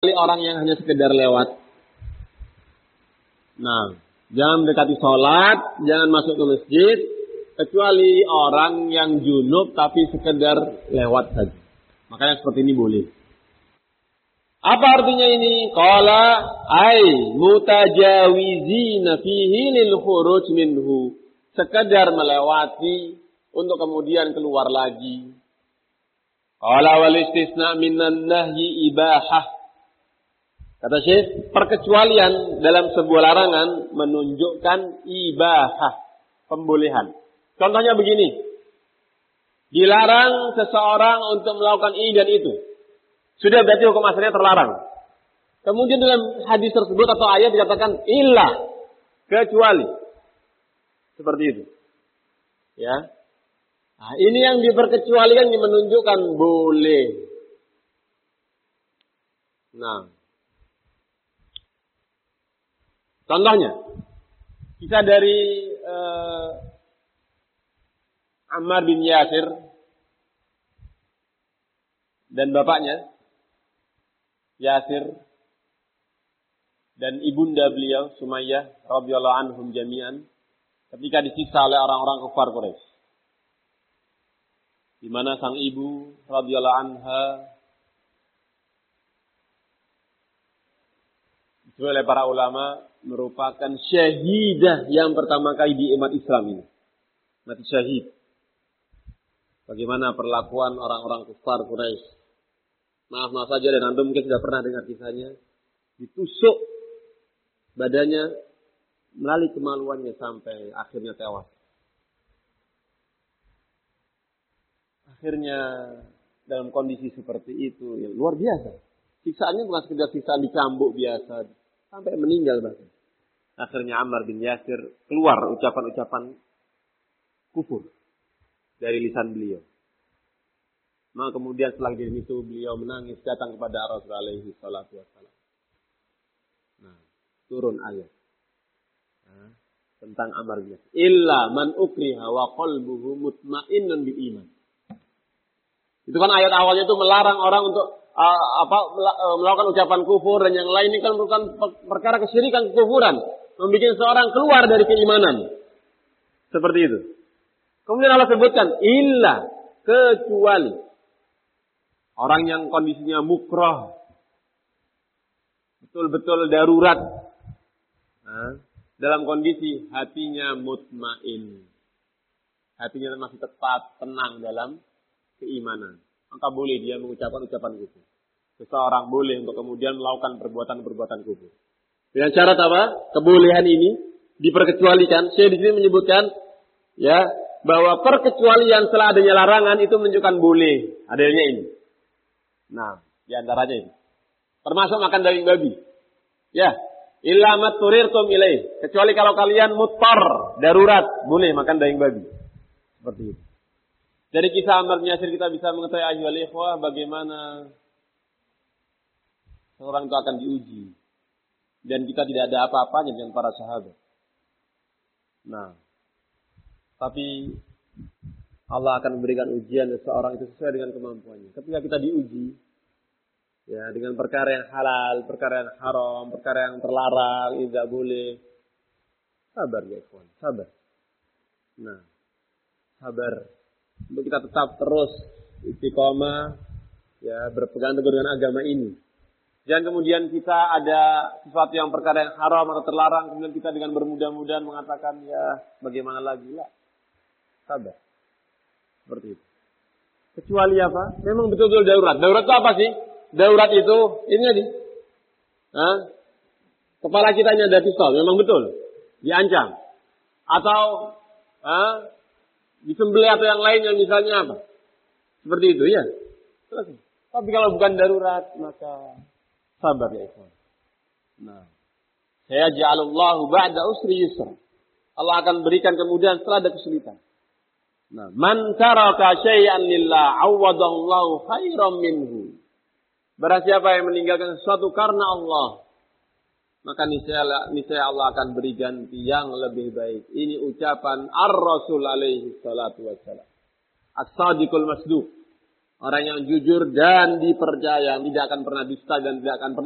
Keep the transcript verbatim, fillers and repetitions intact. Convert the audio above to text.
orang yang hanya sekedar lewat. Nah, jangan mendekati sholat, jangan masuk ke masjid, kecuali orang yang junub tapi sekedar lewat saja. Makanya seperti ini boleh. Apa artinya ini? Qala ay mutajawizina fihi lil khuruj minhu. Sekedar melewati untuk kemudian keluar lagi. Qala wal istisna minan nahyi ibahah. Kata Syekh, perkecualian dalam sebuah larangan menunjukkan ibahah, pembolehan. Contohnya begini. Dilarang seseorang untuk melakukan ini dan itu. Sudah berarti hukum asalnya terlarang. Kemudian dalam hadis tersebut atau ayat dikatakan illa, kecuali. Seperti itu. Ya. Nah, ini yang diperkecualikan yang menunjukkan boleh. Nah. Contohnya, kisah dari uh, Ammar bin Yasir dan bapaknya Yasir dan ibunda beliau Sumayyah radhiyallahu anhum jami'an ketika disiksa oleh orang-orang kafir Quraisy. Di mana sang ibu radhiyallahu anha disebut oleh para ulama merupakan syahidah yang pertama kali di umat Islam ini. Mati syahid. Bagaimana perlakuan orang-orang kafir Quraisy. Maaf-maaf saja dan antum mungkin sudah pernah dengar kisahnya. Ditusuk badannya melalui kemaluannya sampai akhirnya tewas. Akhirnya dalam kondisi seperti itu ya luar biasa. Siksaannya bukan sekedar siksaan dicambuk biasa. Sampai meninggal bahkan. Akhirnya Ammar bin Yasir keluar ucapan-ucapan kufur dari lisan beliau. Maka kemudian setelah itu beliau menangis datang kepada Rasulullah alaihi salatu wassalam. Nah, turun ayat. Nah, tentang Ammar bin Yasir. Illa man ukriha wa qalbuhu mutmainnun bil iman. Itu kan ayat awalnya itu melarang orang untuk uh, apa melakukan ucapan kufur dan yang lain ini kan merupakan perkara kesyirikan, kekufuran, membuat seorang keluar dari keimanan. Seperti itu. Kemudian Allah sebutkan illa, kecuali orang yang kondisinya mukrah, betul-betul darurat, nah, dalam kondisi hatinya mutmain, hatinya masih tetap tenang dalam keimanan, maka boleh dia mengucapkan ucapan kufur. Seseorang boleh untuk kemudian melakukan perbuatan-perbuatan kufur. Dengan syarat apa? Kebolehan ini diperkecualikan. Saya di sini menyebutkan, ya, bahwa perkecualian setelah adanya larangan itu menunjukkan boleh adanya ini. Nah, di antaranya ini. Termasuk makan daging babi. Ya, illa mat turirtum ilaih. Kecuali kalau kalian muttar, darurat, boleh makan daging babi. Seperti itu. Dari kisah Ammar bin Yasir kita bisa mengetahui ayyuhal ikhwah bagaimana seorang itu akan diuji. Dan kita tidak ada apa-apanya dengan para sahabat. Nah, tapi Allah akan memberikan ujian seseorang itu sesuai dengan kemampuannya. Ketika kita diuji, ya, dengan perkara yang halal, perkara yang haram, perkara yang terlarang, ini tidak boleh. Sabar ya ikhwan, sabar. Nah, sabar. Untuk kita tetap terus istiqomah, ya, berpegang teguh dengan agama ini. Jangan kemudian kita ada sesuatu yang perkara yang haram atau terlarang, kemudian kita dengan bermudah-mudahan mengatakan, ya, bagaimana lagi lah. Sabar. Seperti itu. Kecuali apa? Memang betul-betul darurat. Darurat itu apa sih? Darurat itu, ini nih. Hah? Kepala kita ini ada pistol, memang betul. Diancam. Atau hah? Disembelih atau yang lainnya misalnya apa? Seperti itu ya. Selesai. Tapi kalau bukan darurat, maka sabar ya ikhwan. Nah, saya ja'alallahu ba'da usri yusra. Allah akan berikan kemudian setelah ada kesulitan. Nah, man taraka syai'an lillah awwadallahu khairan minhu. Barang siapa yang meninggalkan sesuatu karena Allah, maka niscaya, niscaya Allah akan beri ganti yang lebih baik. Ini ucapan Ar-Rasul alaihi salatu wassalam. As-sadiqul masduq. Orang yang jujur dan dipercaya, tidak akan pernah dusta dan tidak akan pernah